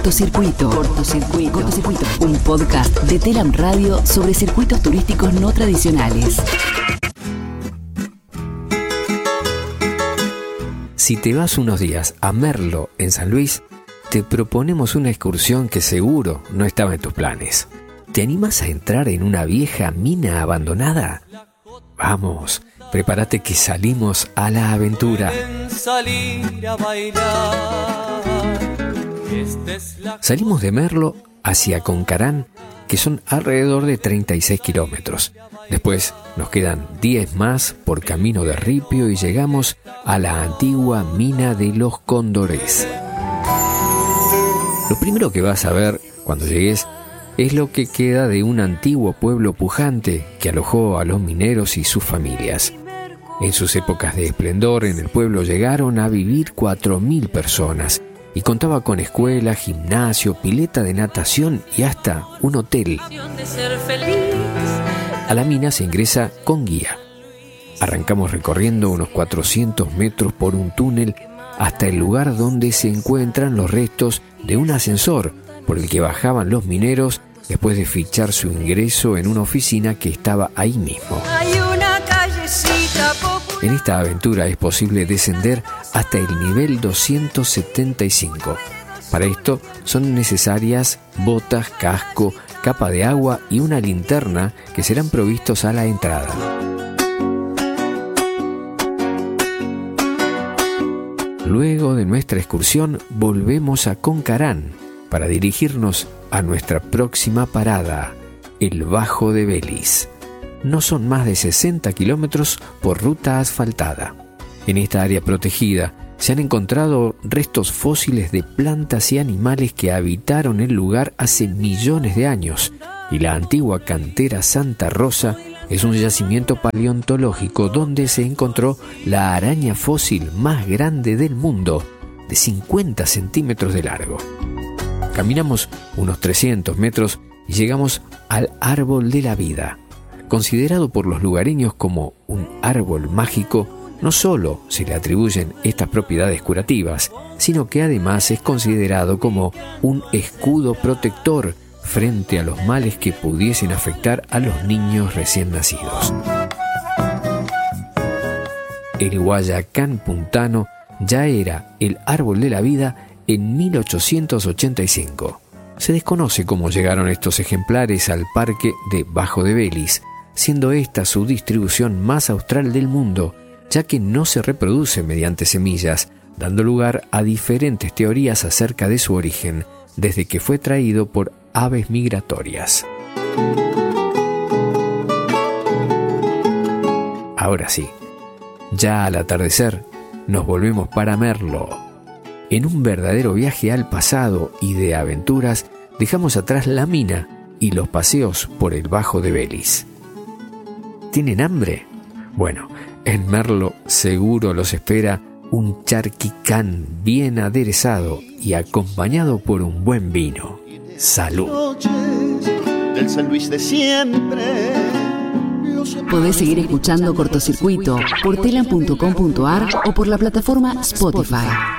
Cortocircuito. Un podcast de Telam Radio sobre circuitos turísticos no tradicionales. Si te vas unos días a Merlo, en San Luis, te proponemos una excursión que seguro no estaba en tus planes. ¿Te animas a entrar en una vieja mina abandonada? Vamos, prepárate que salimos a la aventura. Salimos de Merlo hacia Concarán, que son alrededor de 36 kilómetros. Después nos quedan 10 más por camino de ripio y llegamos a la antigua mina de los Cóndores. Lo primero que vas a ver cuando llegues es lo que queda de un antiguo pueblo pujante que alojó a los mineros y sus familias. En sus épocas de esplendor en el pueblo llegaron a vivir 4.000 personas y contaba con escuela, gimnasio, pileta de natación y hasta un hotel. A la mina se ingresa con guía. Arrancamos recorriendo unos 400 metros por un túnel hasta el lugar donde se encuentran los restos de un ascensor por el que bajaban los mineros después de fichar su ingreso en una oficina que estaba ahí mismo. En esta aventura es posible descender hasta el nivel 275. Para esto son necesarias botas, casco, capa de agua y una linterna que serán provistos a la entrada. Luego de nuestra excursión volvemos a Concarán para dirigirnos a nuestra próxima parada, el Bajo de Vélez. No son más de 60 kilómetros por ruta asfaltada. En esta área protegida se han encontrado restos fósiles de plantas y animales que habitaron el lugar hace millones de años, y la antigua cantera Santa Rosa es un yacimiento paleontológico donde se encontró la araña fósil más grande del mundo, de 50 centímetros de largo. Caminamos unos 300 metros y llegamos al Árbol de la Vida. Considerado por los lugareños como un árbol mágico, no solo se le atribuyen estas propiedades curativas, sino que además es considerado como un escudo protector frente a los males que pudiesen afectar a los niños recién nacidos. El Guayacán puntano ya era el Árbol de la Vida en 1885. Se desconoce cómo llegaron estos ejemplares al parque de Bajo de Vélez, siendo esta su distribución más austral del mundo, ya que no se reproduce mediante semillas, dando lugar a diferentes teorías acerca de su origen, desde que fue traído por aves migratorias. Ahora sí, ya al atardecer, nos volvemos para Merlo. En un verdadero viaje al pasado y de aventuras, dejamos atrás la mina y los paseos por el Bajo de Vélez. ¿Tienen hambre? Bueno, en Merlo seguro los espera un charquicán bien aderezado y acompañado por un buen vino. ¡Salud! Del San Luis de siempre. Podés seguir escuchando Cortocircuito por telam.com.ar o por la plataforma Spotify.